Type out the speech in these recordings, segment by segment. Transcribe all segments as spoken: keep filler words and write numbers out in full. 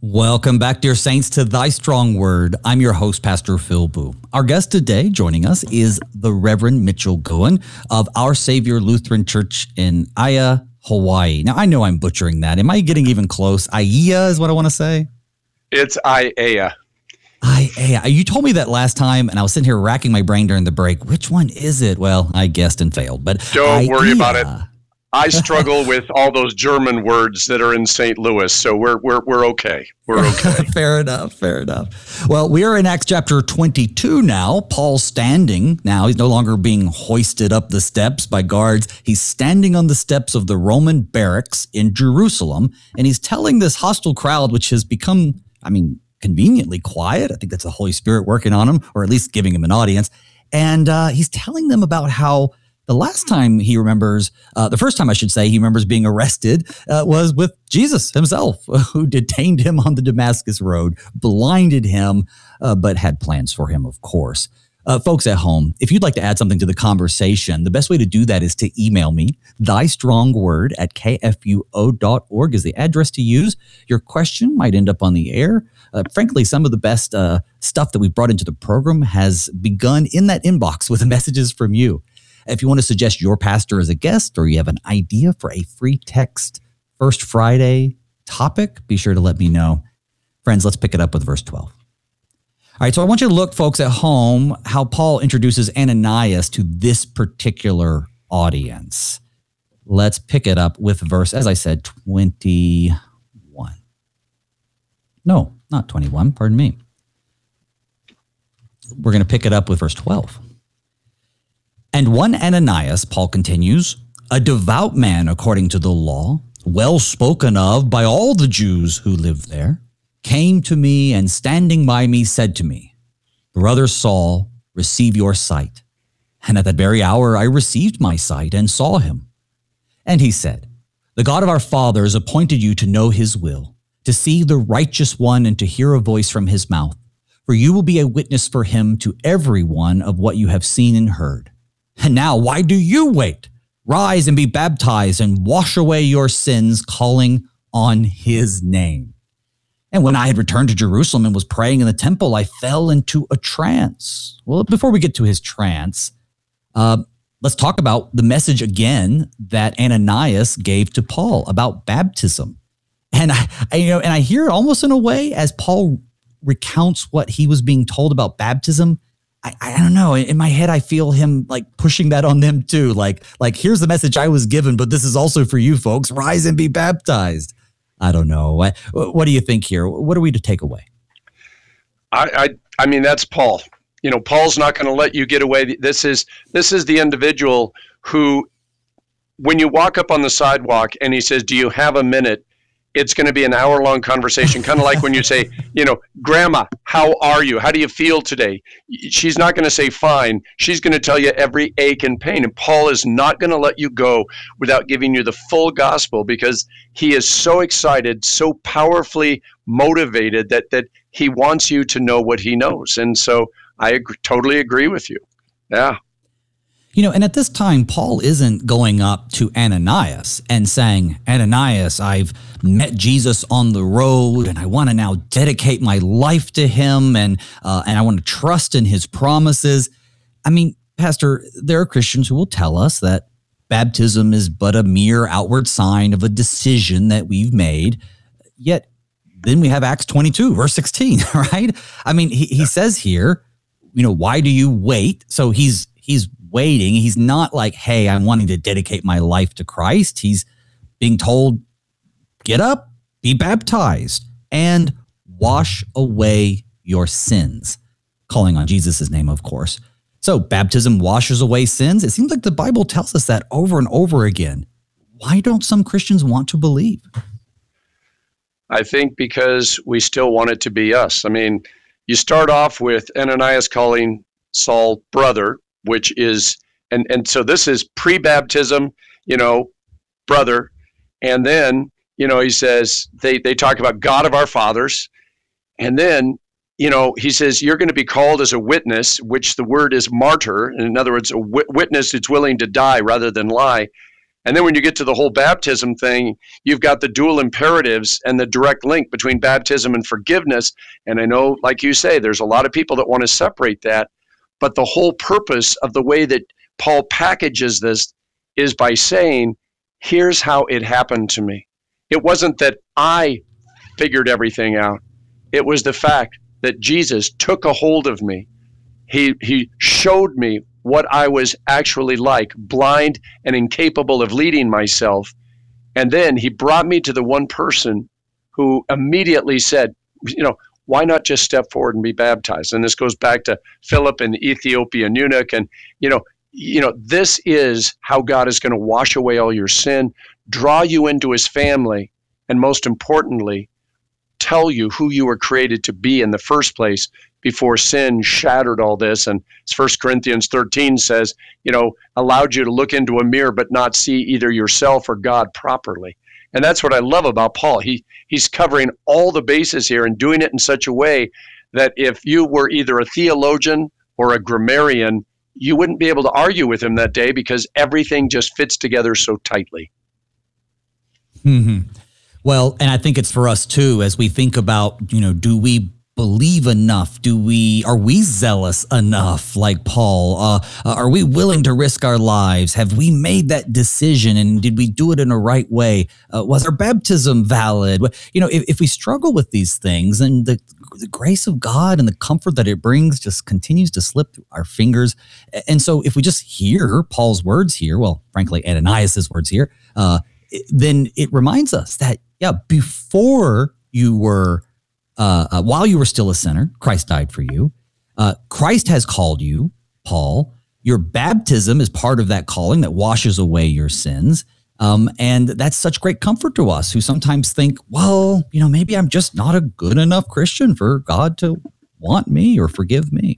Welcome back, dear saints, to Thy Strong Word. I'm your host, Pastor Phil Boo. Our guest today joining us is the Reverend Mitchell Goen of Our Savior Lutheran Church in Aiea, Hawaii. Now, I know I'm butchering that. Am I getting even close? Aiea is what I want to say? It's Aiea. Aiea. You told me that last time, and I was sitting here racking my brain during the break. Which one is it? Well, I guessed and failed, but don't Aiea. worry about it. I struggle with all those German words that are in Saint Louis, so we're we're we're okay. We're okay. Fair enough. Fair enough. Well, we are in Acts chapter twenty-two now. Paul's standing now. He's no longer being hoisted up the steps by guards. He's standing on the steps of the Roman barracks in Jerusalem, and he's telling this hostile crowd, which has become, I mean, conveniently quiet. I think that's the Holy Spirit working on him, or at least giving him an audience. And uh, he's telling them about how the last time he remembers, uh, the first time I should say, he remembers being arrested uh, was with Jesus himself, who detained him on the Damascus Road, blinded him, uh, but had plans for him, of course. Uh, folks at home, if you'd like to add something to the conversation, the best way to do that is to email me. Thystrongword at k f u o dot org is the address to use. Your question might end up on the air. Uh, frankly, some of the best uh, stuff that we've brought into the program has begun in that inbox with messages from you. If you want to suggest your pastor as a guest, or you have an idea for a free text First Friday topic, be sure to let me know. Friends, let's pick it up with verse twelve. All right, so I want you to look, folks at home, how Paul introduces Ananias to this particular audience. Let's pick it up with verse, as I said, twenty-one. No, not twenty-one, pardon me. We're going to pick it up with verse twelve. And one Ananias, Paul continues, a devout man according to the law, well spoken of by all the Jews who live there, came to me and standing by me said to me, Brother Saul, receive your sight. And at that very hour I received my sight and saw him. And he said, the God of our fathers appointed you to know his will, to see the righteous one and to hear a voice from his mouth. For you will be a witness for him to everyone of what you have seen and heard. And now, why do you wait? Rise and be baptized and wash away your sins, calling on his name. And when I had returned to Jerusalem and was praying in the temple, I fell into a trance. Well, before we get to his trance, uh, let's talk about the message again that Ananias gave to Paul about baptism. And I, I you know, and I hear it almost in a way as Paul recounts what he was being told about baptism. I, I don't know. In my head, I feel him like pushing that on them too. Like, like here's the message I was given, but this is also for you folks. Rise and be baptized. I don't know. What, what do you think here? What are we to take away? I, I, I mean, that's Paul. You know, Paul's not going to let you get away. This is this is the individual who, when you walk up on the sidewalk and he says, "Do you have a minute?" It's going to be an hour-long conversation, kind of like when you say, you know, Grandma, how are you? How do you feel today? She's not going to say fine. She's going to tell you every ache and pain. And Paul is not going to let you go without giving you the full gospel, because he is so excited, so powerfully motivated that that he wants you to know what he knows. And so I ag- totally agree with you. Yeah. You know, and at this time, Paul isn't going up to Ananias and saying, Ananias, I've met Jesus on the road and I want to now dedicate my life to him and uh, and I want to trust in his promises. I mean, Pastor, there are Christians who will tell us that baptism is but a mere outward sign of a decision that we've made. Yet then we have Acts twenty-two, verse sixteen, right? I mean, he, he says here, you know, why do you wait? So he's he's waiting. He's not like, hey, I'm wanting to dedicate my life to Christ. He's being told, get up, be baptized, and wash away your sins. Calling on Jesus' name, of course. So baptism washes away sins. It seems like the Bible tells us that over and over again. Why don't some Christians want to believe? I think because we still want it to be us. I mean, you start off with Ananias calling Saul brother, which is, and, and so this is pre-baptism, you know, brother. And then, you know, he says, they, they talk about God of our fathers. And then, you know, he says, you're going to be called as a witness, which the word is martyr. In other words, a w- witness that's willing to die rather than lie. And then when you get to the whole baptism thing, you've got the dual imperatives and the direct link between baptism and forgiveness. And I know, like you say, there's a lot of people that want to separate that. But the whole purpose of the way that Paul packages this is by saying, here's how it happened to me. It wasn't that I figured everything out. It was the fact that Jesus took a hold of me. He, he showed me what I was actually like, blind and incapable of leading myself. And then he brought me to the one person who immediately said, you know, why not just step forward and be baptized? And this goes back to Philip and the Ethiopian eunuch. And, you know, you know, this is how God is going to wash away all your sin, draw you into his family, and most importantly, tell you who you were created to be in the first place before sin shattered all this. And First Corinthians thirteen says, you know, allowed you to look into a mirror but not see either yourself or God properly. And that's what I love about Paul. He he's covering all the bases here and doing it in such a way that if you were either a theologian or a grammarian, you wouldn't be able to argue with him that day because everything just fits together so tightly. Mm-hmm. Well, and I think it's for us too, as we think about, you know, do we believe enough? Do we, are we zealous enough like Paul? Uh, are we willing to risk our lives? Have we made that decision, and did we do it in a right way? Uh, was our baptism valid? You know, if, if we struggle with these things, and the, the grace of God and the comfort that it brings just continues to slip through our fingers. And so if we just hear Paul's words here, well, frankly, Ananias's words here, uh, then it reminds us that, yeah, before you were Uh, uh, while you were still a sinner, Christ died for you. Uh, Christ has called you, Paul. Your baptism is part of that calling that washes away your sins. Um, and that's such great comfort to us who sometimes think, well, you know, maybe I'm just not a good enough Christian for God to want me or forgive me.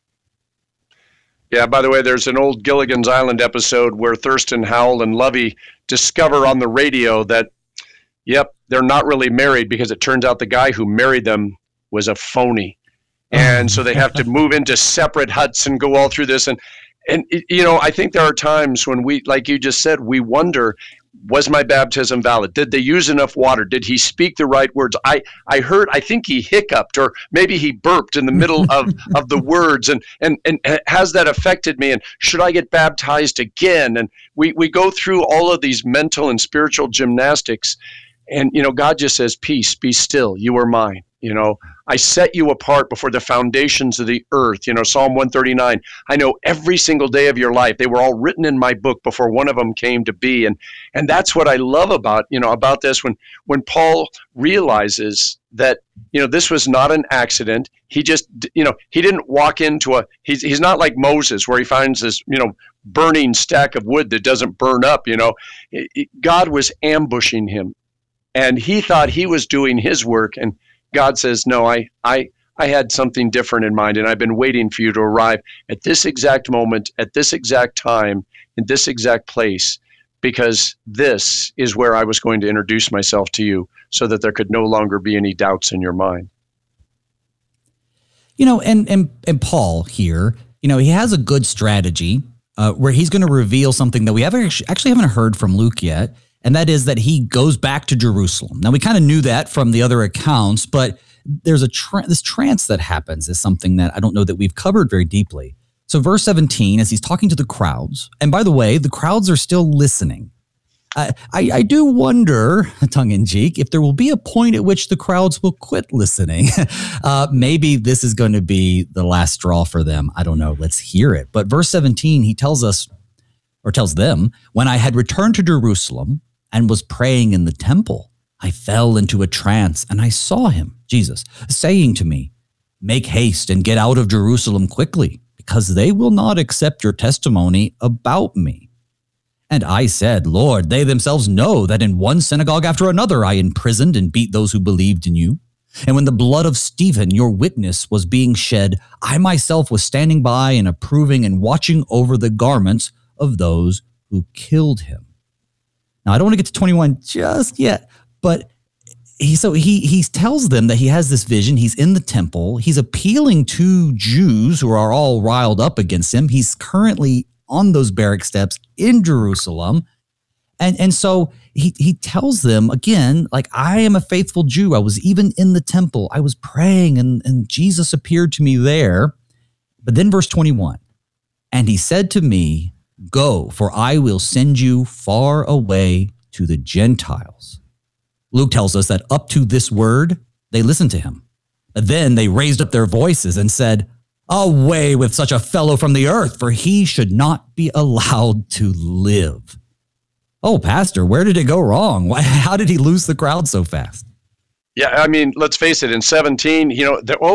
Yeah, by the way, there's an old Gilligan's Island episode where Thurston Howell and Lovey discover on the radio that, yep, they're not really married because it turns out the guy who married them was a phony. And so they have to move into separate huts and go all through this. And, and you know, I think there are times when we, like you just said, we wonder, was my baptism valid? Did they use enough water? Did he speak the right words? I, I heard, I think he hiccuped, or maybe he burped in the middle of, of the words. And, and, and has that affected me? And should I get baptized again? And we, we go through all of these mental and spiritual gymnastics. And, you know, God just says, peace, be still, you are mine. You know, I set you apart before the foundations of the earth. You know, Psalm one thirty-nine, I know every single day of your life. They were all written in my book before one of them came to be. And and that's what I love about, you know, about this, when when Paul realizes that, you know, this was not an accident. He just, you know, he didn't walk into a, he's, he's not like Moses where he finds this, you know, burning stack of wood that doesn't burn up, you know. It, it, God was ambushing him. And he thought he was doing his work, and God says, no, I, I, I had something different in mind, and I've been waiting for you to arrive at this exact moment, at this exact time, in this exact place, because this is where I was going to introduce myself to you so that there could no longer be any doubts in your mind. You know, and and, and Paul here, you know, he has a good strategy uh, where he's going to reveal something that we haven't, actually haven't heard from Luke yet. And that is that he goes back to Jerusalem. Now, we kind of knew that from the other accounts, but there's a tra- this trance that happens is something that I don't know that we've covered very deeply. So verse seventeen, as he's talking to the crowds, and by the way, the crowds are still listening. I, I, I do wonder, tongue-in-cheek, if there will be a point at which the crowds will quit listening. uh, maybe this is going to be the last straw for them. I don't know. Let's hear it. But verse seventeen, he tells us, or tells them, when I had returned to Jerusalem and was praying in the temple, I fell into a trance, and I saw him, Jesus, saying to me, make haste and get out of Jerusalem quickly, because they will not accept your testimony about me. And I said, Lord, they themselves know that in one synagogue after another I imprisoned and beat those who believed in you. And when the blood of Stephen, your witness, was being shed, I myself was standing by and approving and watching over the garments of those who killed him. Now, I don't want to get to twenty-one just yet, but he so he he tells them that he has this vision. He's in the temple. He's appealing to Jews who are all riled up against him. He's currently on those barrack steps in Jerusalem. And and so he he tells them again, like, I am a faithful Jew. I was even in the temple. I was praying and, and Jesus appeared to me there. But then verse twenty-one, and he said to me, go, for I will send you far away to the Gentiles. Luke tells us that up to this word, they listened to him. Then they raised up their voices and said, away with such a fellow from the earth, for he should not be allowed to live. Oh, Pastor, where did it go wrong? Why, how did he lose the crowd so fast? Yeah, I mean, let's face it, in seventeen, you know, there,